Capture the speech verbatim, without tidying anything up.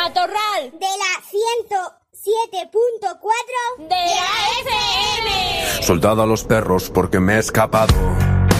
Matorral. De la ciento siete punto cuatro de la F M. Soldado a los perros porque me he escapado.